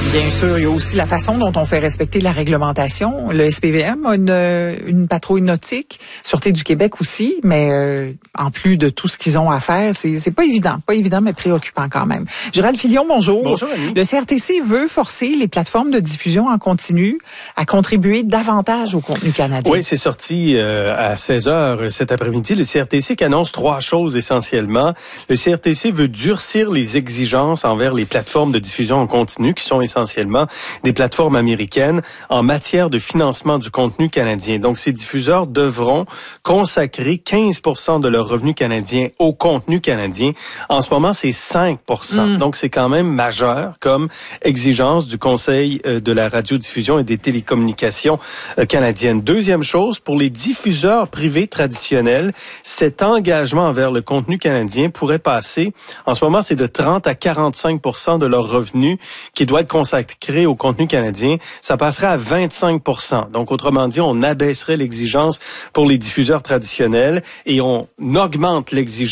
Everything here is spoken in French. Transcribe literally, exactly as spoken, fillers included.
Bien sûr, il y a aussi la façon dont on fait respecter la réglementation. Le S P V M a une, une patrouille nautique, Sûreté du Québec aussi, mais euh, en plus de tout ce qu'ils ont à faire, c'est, c'est pas évident, pas évident, mais préoccupant quand même. Gérald Filion, bonjour. Bonjour, Annie. Le C R T C veut forcer les plateformes de diffusion en continu à contribuer davantage au contenu canadien. Oui, c'est sorti euh, à seize heures cet après-midi. Le C R T C qui annonce trois choses essentiellement. Le C R T C veut durcir les exigences envers les plateformes de diffusion en continu, qui sont essentiellement des plateformes américaines, en matière de financement du contenu canadien. Donc, ces diffuseurs devront consacrer quinze pour cent de leurs revenus canadiens au contenu canadien. En ce moment, c'est cinq pour cent. Mm. Donc, c'est quand même majeur comme exigence du Conseil de la radiodiffusion et des télécommunications canadiennes. Deuxième chose, pour les diffuseurs privés traditionnels, cet engagement envers le contenu canadien pourrait passer, en ce moment, c'est de trente à quarante-cinq pour cent de leurs revenus qui doit être consacré au contenu canadien. Ça passerait à vingt-cinq pour cent. Donc, autrement dit, on abaisserait l'exigence pour les diffuseurs traditionnels et on augmente l'exigence